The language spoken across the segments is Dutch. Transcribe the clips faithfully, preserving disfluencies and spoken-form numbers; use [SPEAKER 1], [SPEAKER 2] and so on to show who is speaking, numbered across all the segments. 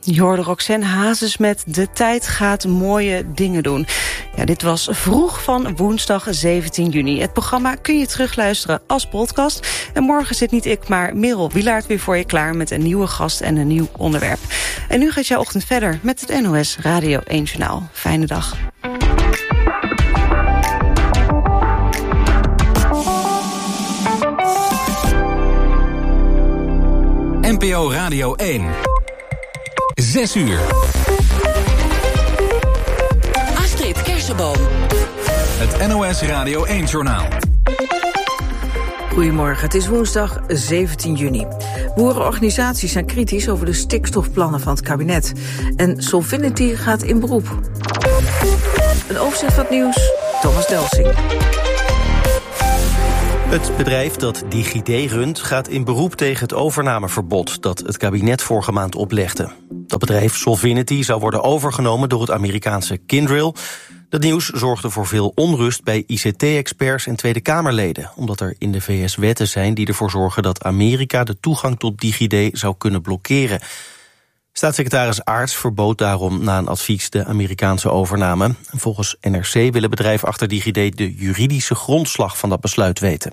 [SPEAKER 1] Je hoorde Roxanne Hazes met De tijd gaat mooie dingen doen. Ja, dit was Vroeg van woensdag zeventien juni. Het programma kun je terugluisteren als podcast. En morgen zit niet ik, maar Merel Wielaert weer voor je klaar met een nieuwe gast en een nieuw onderwerp. En nu gaat jouw ochtend verder met het N O S Radio één Journaal. Fijne dag.
[SPEAKER 2] N P O Radio één. Zes uur.
[SPEAKER 3] Astrid Kersenboom.
[SPEAKER 2] Het N O S Radio één Journaal.
[SPEAKER 4] Goedemorgen, het is woensdag zeventien juni. Boerenorganisaties zijn kritisch over de stikstofplannen van het kabinet. En Solvinity gaat in beroep. Een overzicht van het nieuws, Thomas Delsing.
[SPEAKER 5] Het bedrijf dat DigiD runt gaat in beroep tegen het overnameverbod dat het kabinet vorige maand oplegde. Dat bedrijf Solvinity zou worden overgenomen door het Amerikaanse Kyndryl. Dat nieuws zorgde voor veel onrust bij I C T-experts en Tweede Kamerleden, omdat er in de V S wetten zijn die ervoor zorgen dat Amerika de toegang tot DigiD zou kunnen blokkeren. Staatssecretaris Aarts verbood daarom na een advies de Amerikaanse overname. Volgens N R C wil het bedrijf achter DigiD de juridische grondslag van dat besluit weten.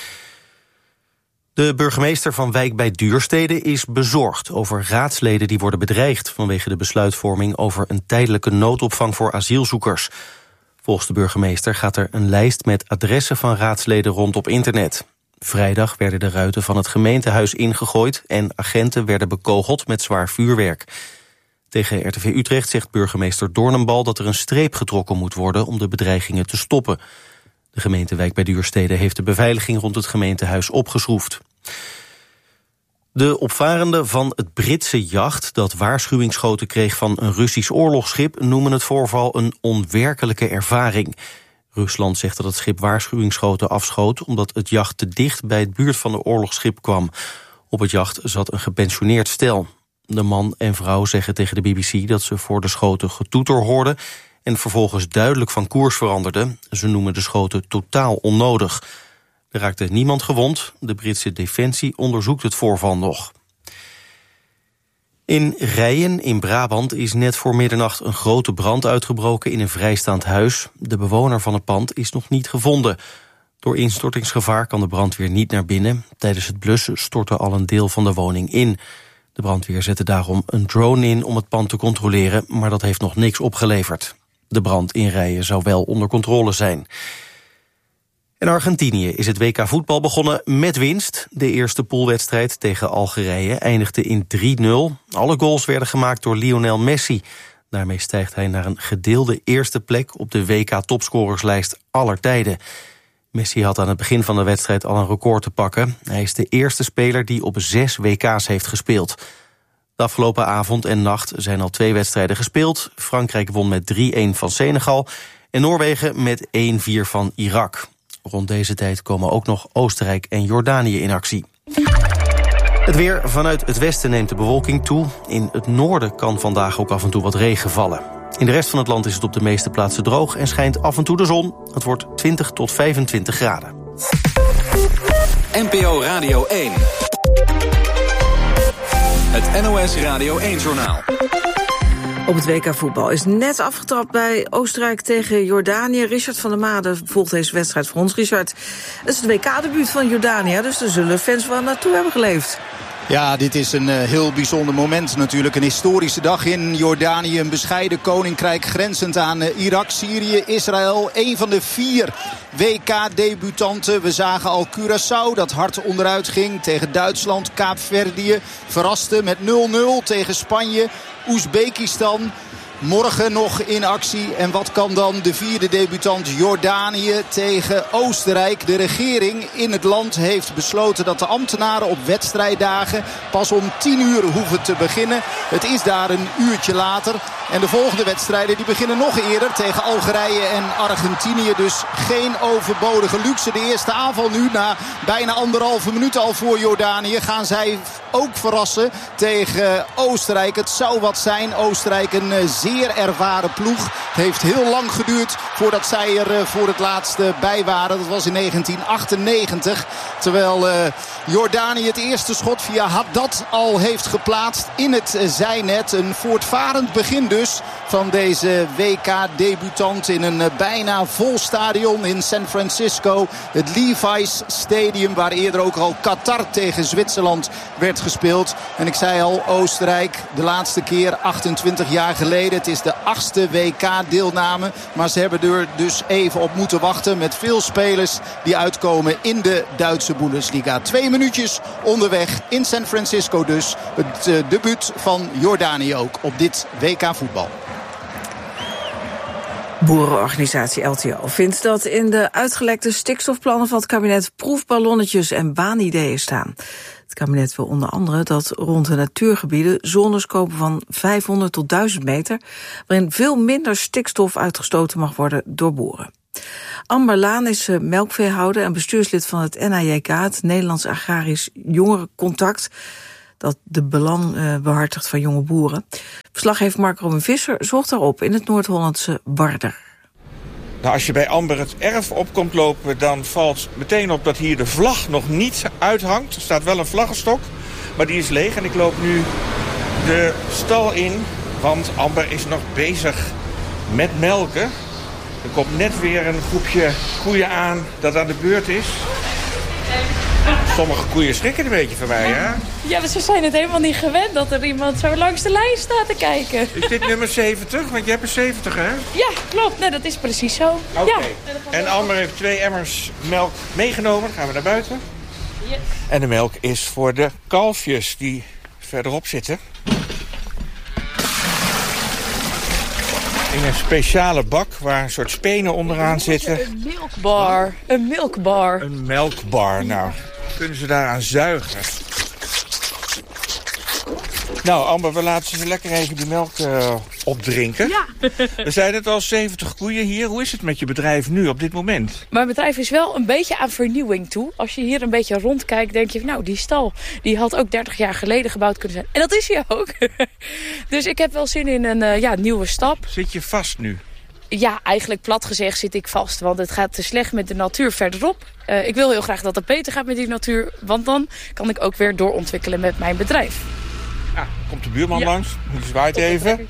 [SPEAKER 5] De burgemeester van Wijk bij Duurstede is bezorgd over raadsleden die worden bedreigd vanwege de besluitvorming over een tijdelijke noodopvang voor asielzoekers. Volgens de burgemeester gaat er een lijst met adressen van raadsleden rond op internet. Vrijdag werden de ruiten van het gemeentehuis ingegooid en agenten werden bekogeld met zwaar vuurwerk. Tegen R T V Utrecht zegt burgemeester Doornenbal dat er een streep getrokken moet worden om de bedreigingen te stoppen. De gemeente Wijk bij Duurstede heeft de beveiliging rond het gemeentehuis opgeschroefd. De opvarenden van het Britse jacht dat waarschuwingsschoten kreeg van een Russisch oorlogsschip noemen het voorval een onwerkelijke ervaring. Rusland zegt dat het schip waarschuwingsschoten afschoot omdat het jacht te dicht bij het buurt van de oorlogsschip kwam. Op het jacht zat een gepensioneerd stel. De man en vrouw zeggen tegen de B B C dat ze voor de schoten getoeter hoorden en vervolgens duidelijk van koers veranderden. Ze noemen de schoten totaal onnodig. Er raakte niemand gewond. De Britse Defensie onderzoekt het voorval nog. In Rijen in Brabant is net voor middernacht een grote brand uitgebroken in een vrijstaand huis. De bewoner van het pand is nog niet gevonden. Door instortingsgevaar kan de brandweer niet naar binnen. Tijdens het blussen stortte al een deel van de woning in. De brandweer zette daarom een drone in om het pand te controleren, maar dat heeft nog niks opgeleverd. De brand in Rijen zou wel onder controle zijn. In Argentinië is het W K voetbal begonnen met winst. De eerste poolwedstrijd tegen Algerije eindigde in drie nul. Alle goals werden gemaakt door Lionel Messi. Daarmee stijgt hij naar een gedeelde eerste plek op de W K-topscorerslijst aller tijden. Messi had aan het begin van de wedstrijd al een record te pakken. Hij is de eerste speler die op zes W K's heeft gespeeld. De afgelopen avond en nacht zijn al twee wedstrijden gespeeld. Frankrijk won met drie-een van Senegal en Noorwegen met één vier van Irak. Rond deze tijd komen ook nog Oostenrijk en Jordanië in actie. Het weer vanuit het westen neemt de bewolking toe. In het noorden kan vandaag ook af en toe wat regen vallen. In de rest van het land is het op de meeste plaatsen droog en schijnt af en toe de zon. Het wordt twintig tot vijfentwintig graden.
[SPEAKER 2] N P O Radio één. Het N O S Radio één Journaal.
[SPEAKER 4] Op het W K voetbal is net afgetrapt bij Oostenrijk tegen Jordanië. Richard van der Made volgt deze wedstrijd voor ons. Richard, het is het W K-debuut van Jordanië, dus daar zullen fans wel naartoe hebben geleefd.
[SPEAKER 6] Ja, dit is een uh, heel bijzonder moment natuurlijk. Een historische dag in Jordanië. Een bescheiden koninkrijk grenzend aan uh, Irak, Syrië, Israël. Een van de vier W K-debutanten. We zagen al Curaçao dat hard onderuit ging tegen Duitsland. Kaapverdië verraste met nul nul tegen Spanje. Oezbekistan morgen nog in actie. En wat kan dan de vierde debutant Jordanië tegen Oostenrijk? De regering in het land heeft besloten dat de ambtenaren op wedstrijddagen pas om tien uur hoeven te beginnen. Het is daar een uurtje later. En de volgende wedstrijden die beginnen nog eerder tegen Algerije en Argentinië. Dus geen overbodige luxe. De eerste aanval nu na bijna anderhalve minuut al voor Jordanië. Gaan zij ook verrassen tegen Oostenrijk. Het zou wat zijn. Oostenrijk een zeer ervaren ploeg. Het heeft heel lang geduurd voordat zij er voor het laatst bij waren. Dat was in negentien achtennegentig. Terwijl uh, Jordanië het eerste schot via Haddad al heeft geplaatst in het zijnet. Een voortvarend begin dus van deze W K-debutant in een bijna vol stadion in San Francisco. Het Levi's Stadium waar eerder ook al Qatar tegen Zwitserland werd gespeeld. En ik zei al, Oostenrijk de laatste keer achtentwintig jaar geleden. Het is de achtste W K-deelname. Maar ze hebben er dus even op moeten wachten met veel spelers die uitkomen in de Duitse Bundesliga. Twee minuutjes onderweg in San Francisco dus. Het uh, debuut van Jordanië ook op dit W K-voetbal.
[SPEAKER 4] Boerenorganisatie L T O vindt dat in de uitgelekte stikstofplannen van het kabinet proefballonnetjes en waanideeën staan. Het kabinet wil onder andere dat rond de natuurgebieden zones kopen van vijfhonderd tot duizend meter, waarin veel minder stikstof uitgestoten mag worden door boeren. Amber Laan is melkveehouder en bestuurslid van het N A J K, het Nederlands Agrarisch Jongerencontact, dat de belang uh, behartigt van jonge boeren. Verslaggever Mark Robin Visser zocht daarop in het Noord-Hollandse Warder.
[SPEAKER 7] Nou, als je bij Amber het erf op komt lopen, dan valt meteen op dat hier de vlag nog niet uithangt. Er staat wel een vlaggenstok, maar die is leeg. En ik loop nu de stal in, want Amber is nog bezig met melken. Er komt net weer een groepje koeien aan dat aan de beurt is. Sommige koeien schrikken een beetje van mij, hè?
[SPEAKER 8] Ja, maar ze zijn het helemaal niet gewend dat er iemand zo langs de lijn staat te kijken.
[SPEAKER 7] Is dit nummer zeventig? Want jij hebt een zeventig, hè?
[SPEAKER 8] Ja, klopt. Nee, dat is precies zo.
[SPEAKER 7] Oké. Okay.
[SPEAKER 8] Ja.
[SPEAKER 7] En Amber heeft twee emmers melk meegenomen. Dan gaan we naar buiten. Yes. En de melk is voor de kalfjes die verderop zitten. In een speciale bak waar een soort spenen onderaan zitten.
[SPEAKER 8] Een milkbar. Een milkbar.
[SPEAKER 7] Een melkbar. Nou, kunnen ze daaraan zuigen. Nou, Amber, we laten ze lekker even die melk uh, opdrinken.
[SPEAKER 8] Ja.
[SPEAKER 7] Er zijn het al zeventig koeien hier. Hoe is het met je bedrijf nu op dit moment?
[SPEAKER 8] Mijn bedrijf is wel een beetje aan vernieuwing toe. Als je hier een beetje rondkijkt, denk je, nou, die stal die had ook dertig jaar geleden gebouwd kunnen zijn. En dat is hij ook. Dus ik heb wel zin in een uh, ja, nieuwe stap.
[SPEAKER 7] Zit je vast nu?
[SPEAKER 8] Ja, eigenlijk plat gezegd zit ik vast. Want het gaat te slecht met de natuur verderop. Uh, ik wil heel graag dat het beter gaat met die natuur. Want dan kan ik ook weer doorontwikkelen met mijn bedrijf.
[SPEAKER 7] Ah, komt de buurman ja. langs. Die zwaait even.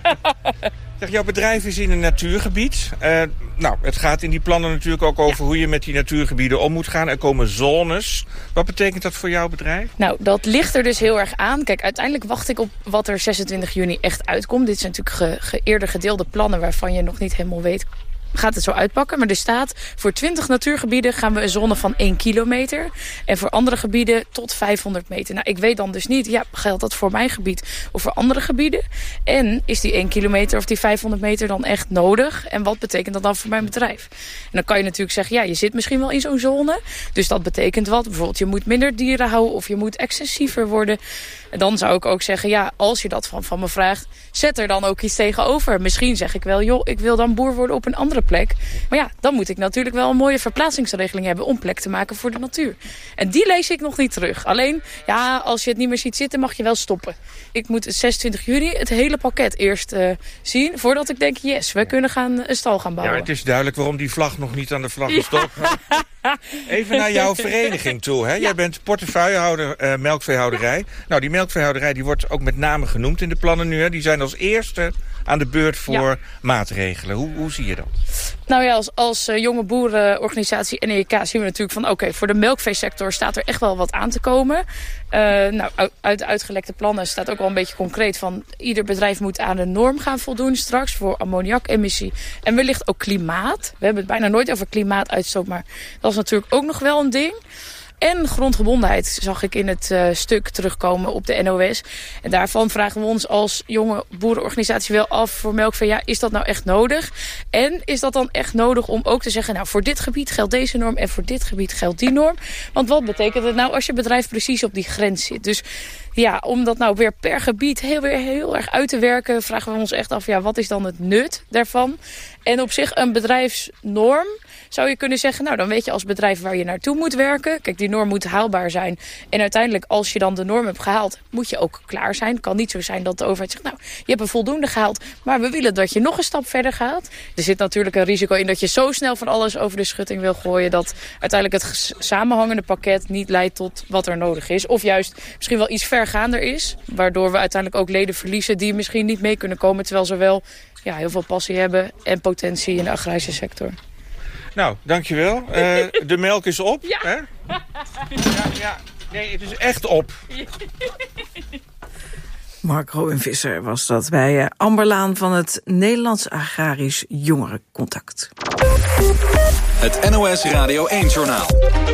[SPEAKER 7] Zeg, jouw bedrijf is in een natuurgebied. Uh, nou, het gaat in die plannen natuurlijk ook over ja. hoe je met die natuurgebieden om moet gaan. Er komen zones. Wat betekent dat voor jouw bedrijf?
[SPEAKER 8] Nou, dat ligt er dus heel erg aan. Kijk, uiteindelijk wacht ik op wat er zesentwintig juni echt uitkomt. Dit zijn natuurlijk ge, ge, eerder gedeelde plannen waarvan je nog niet helemaal weet gaat het zo uitpakken. Maar er staat, voor twintig natuurgebieden gaan we een zone van één kilometer. En voor andere gebieden tot vijfhonderd meter. Nou, ik weet dan dus niet, ja, geldt dat voor mijn gebied of voor andere gebieden? En is die één kilometer of die vijfhonderd meter dan echt nodig? En wat betekent dat dan voor mijn bedrijf? En dan kan je natuurlijk zeggen, ja, je zit misschien wel in zo'n zone. Dus dat betekent wat? Bijvoorbeeld, je moet minder dieren houden of je moet excessiever worden. En dan zou ik ook zeggen, ja, als je dat van, van me vraagt, zet er dan ook iets tegenover. Misschien zeg ik wel, joh, ik wil dan boer worden op een andere plek. Maar ja, dan moet ik natuurlijk wel een mooie verplaatsingsregeling hebben om plek te maken voor de natuur. En die lees ik nog niet terug. Alleen, ja, als je het niet meer ziet zitten, mag je wel stoppen. Ik moet zesentwintig juni het hele pakket eerst uh, zien, voordat ik denk, yes, we kunnen gaan een stal gaan bouwen.
[SPEAKER 7] Ja, het is duidelijk waarom die vlag nog niet aan de vlag is, toch? Ja. Even naar jouw vereniging toe, hè? Ja. Jij bent portefeuillehouder uh, melkveehouderij. Nou, die melkveehouderij die wordt ook met name genoemd in de plannen nu, hè? Die zijn als eerste aan de beurt voor ja. maatregelen. Hoe, hoe zie je dat?
[SPEAKER 8] Nou ja, als, als uh, jonge boerenorganisatie N A J K zien we natuurlijk van, oké, okay, voor de melkveesector staat er echt wel wat aan te komen. Uh, nou, uit de uitgelekte plannen staat ook wel een beetje concreet van, ieder bedrijf moet aan de norm gaan voldoen straks voor ammoniakemissie. En wellicht ook klimaat. We hebben het bijna nooit over klimaatuitstoot, maar dat is natuurlijk ook nog wel een ding. En grondgebondenheid zag ik in het uh, stuk terugkomen op de N O S. En daarvan vragen we ons als jonge boerenorganisatie wel af voor melkvee. Ja, is dat nou echt nodig? En is dat dan echt nodig om ook te zeggen, nou, voor dit gebied geldt deze norm en voor dit gebied geldt die norm? Want wat betekent het nou als je bedrijf precies op die grens zit? Dus Ja, om dat nou weer per gebied heel, weer heel erg uit te werken, vragen we ons echt af, ja, wat is dan het nut daarvan? En op zich een bedrijfsnorm zou je kunnen zeggen, nou dan weet je als bedrijf waar je naartoe moet werken. Kijk, die norm moet haalbaar zijn. En uiteindelijk, als je dan de norm hebt gehaald, moet je ook klaar zijn. Het kan niet zo zijn dat de overheid zegt, nou, je hebt een voldoende gehaald, maar we willen dat je nog een stap verder gaat. Er zit natuurlijk een risico in dat je zo snel van alles over de schutting wil gooien, dat uiteindelijk het samenhangende pakket niet leidt tot wat er nodig is. Of juist misschien wel iets vergaander is, waardoor we uiteindelijk ook leden verliezen die misschien niet mee kunnen komen, terwijl ze wel ja, heel veel passie hebben en potentie in de agrarische sector.
[SPEAKER 7] Nou, dankjewel. Uh, de melk is op.
[SPEAKER 8] Ja.
[SPEAKER 7] Hè? Ja, ja. Nee, het is echt op.
[SPEAKER 4] Mark Robin Visser was dat bij uh, Amberlaan van het Nederlands Agrarisch Jongerencontact.
[SPEAKER 2] Het N O S Radio één-journaal.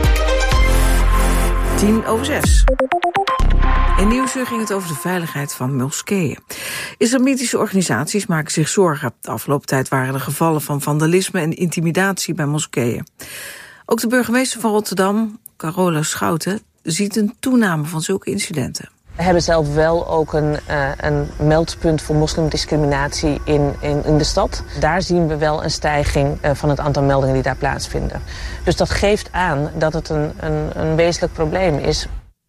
[SPEAKER 4] Tien over zes. In Nieuwsuur ging het over de veiligheid van moskeeën. Islamitische organisaties maken zich zorgen. De afgelopen tijd waren er gevallen van vandalisme en intimidatie bij moskeeën. Ook de burgemeester van Rotterdam, Carola Schouten, ziet een toename van zulke incidenten.
[SPEAKER 9] We hebben zelf wel ook een, uh, een meldpunt voor moslimdiscriminatie in, in, in de stad. Daar zien we wel een stijging uh, van het aantal meldingen die daar plaatsvinden. Dus dat geeft aan dat het een, een, een wezenlijk probleem is.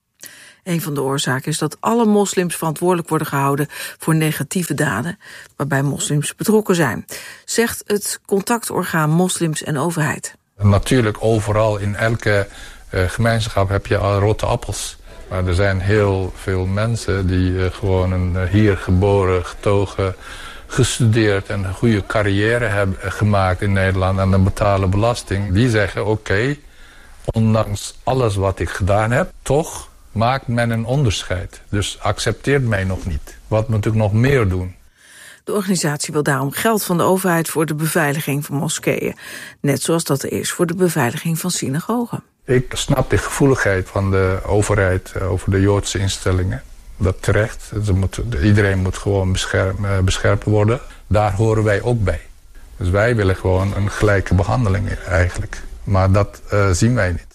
[SPEAKER 4] Een van de oorzaken is dat alle moslims verantwoordelijk worden gehouden voor negatieve daden waarbij moslims betrokken zijn, zegt het contactorgaan Moslims en Overheid.
[SPEAKER 10] Natuurlijk overal in elke uh, gemeenschap heb je al rotte appels. Maar er zijn heel veel mensen die uh, gewoon een uh, hier geboren, getogen, gestudeerd en een goede carrière hebben gemaakt in Nederland en dan betalen belasting. Die zeggen oké, okay, ondanks alles wat ik gedaan heb, toch maakt men een onderscheid. Dus accepteert mij nog niet. Wat moet ik nog meer doen?
[SPEAKER 4] De organisatie wil daarom geld van de overheid voor de beveiliging van moskeeën. Net zoals dat er is voor de beveiliging van synagogen.
[SPEAKER 10] Ik snap de gevoeligheid van de overheid over de Joodse instellingen. Dat terecht. Ze moet, iedereen moet gewoon bescherm, beschermd worden. Daar horen wij ook bij. Dus wij willen gewoon een gelijke behandeling eigenlijk. Maar dat uh, zien wij niet.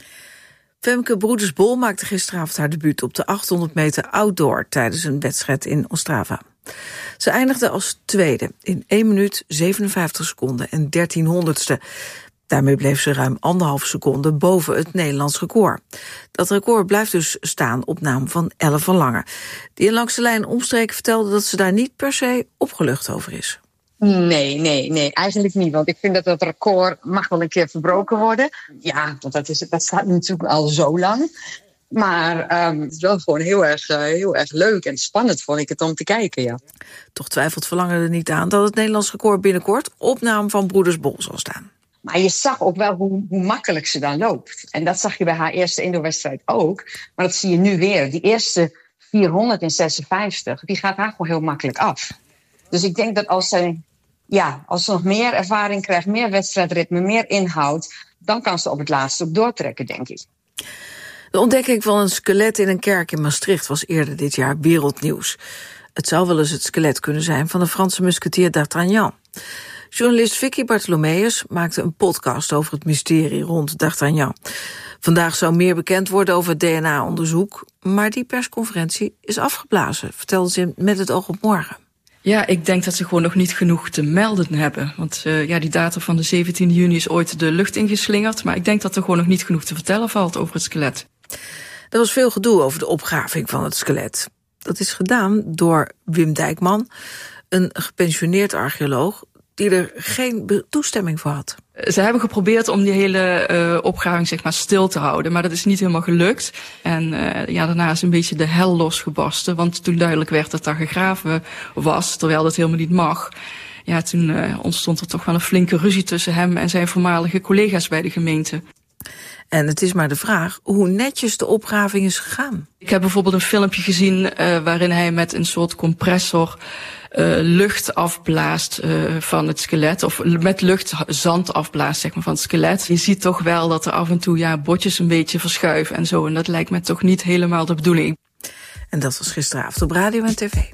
[SPEAKER 4] Femke Broeders-Bol maakte gisteravond haar debuut op de achthonderd meter outdoor tijdens een wedstrijd in Ostrava. Ze eindigde als tweede in één minuut zevenenvijftig seconden en dertien honderdste. Daarmee bleef ze ruim anderhalf seconde boven het Nederlands record. Dat record blijft dus staan op naam van Elle van Lange, die in Langs de Lijn omstreken vertelde dat ze daar niet per se opgelucht over is.
[SPEAKER 11] Nee, nee, nee, eigenlijk niet. Want ik vind dat dat record mag wel een keer verbroken worden. Ja, want dat, is, dat staat natuurlijk al zo lang. Maar um, het is wel gewoon heel erg, uh, heel erg leuk en spannend, vond ik het, om te kijken, ja.
[SPEAKER 4] Toch twijfelt Verlangen er niet aan dat het Nederlands record binnenkort op naam van Broeders-Bol zal staan.
[SPEAKER 11] Maar je zag ook wel hoe, hoe makkelijk ze dan loopt. En dat zag je bij haar eerste indoorwedstrijd ook. Maar dat zie je nu weer. Die eerste vierhonderdzesenvijftig, die gaat haar gewoon heel makkelijk af. Dus ik denk dat als ze, ja, als ze nog meer ervaring krijgt, meer wedstrijdritme, meer inhoud, dan kan ze op het laatste ook doortrekken, denk ik.
[SPEAKER 4] De ontdekking van een skelet in een kerk in Maastricht was eerder dit jaar wereldnieuws. Het zou wel eens het skelet kunnen zijn van de Franse musketier D'Artagnan. Journalist Vicky Bartholomeus maakte een podcast over het mysterie rond D'Artagnan. Vandaag zou meer bekend worden over het D N A-onderzoek, maar die persconferentie is afgeblazen, vertelde ze met het oog op morgen.
[SPEAKER 12] Ja, ik denk dat ze gewoon nog niet genoeg te melden hebben. Want uh, ja, die datum van de zeventiende juni is ooit de lucht ingeslingerd, maar ik denk dat er gewoon nog niet genoeg te vertellen valt over het skelet.
[SPEAKER 4] Er was veel gedoe over de opgraving van het skelet. Dat is gedaan door Wim Dijkman, een gepensioneerd archeoloog die er geen toestemming voor had.
[SPEAKER 12] Ze hebben geprobeerd om die hele uh, opgraving zeg maar stil te houden, maar dat is niet helemaal gelukt. En uh, ja, daarna is een beetje de hel losgebarsten, want toen duidelijk werd dat daar gegraven was, terwijl dat helemaal niet mag. Ja, toen uh, ontstond er toch wel een flinke ruzie tussen hem en zijn voormalige collega's bij de gemeente.
[SPEAKER 4] En het is maar de vraag hoe netjes de opgraving is gegaan.
[SPEAKER 12] Ik heb bijvoorbeeld een filmpje gezien uh, waarin hij met een soort compressor uh, lucht afblaast uh, van het skelet. Of met lucht zand afblaast zeg maar, van het skelet. Je ziet toch wel dat er af en toe ja, botjes een beetje verschuiven en zo. En dat lijkt me toch niet helemaal de bedoeling.
[SPEAKER 4] En dat was gisteravond op radio en tv.